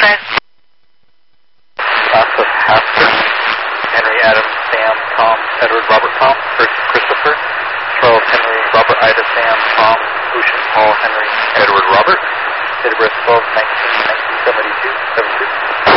Okay. Joseph Hasker, Henry Adam Sam Tom Edward Robert Tom, Christopher, Charles Henry Robert Ida Sam Tom, Ocean Paul Henry Edward Robert, date of birth 12/19/1972, 72.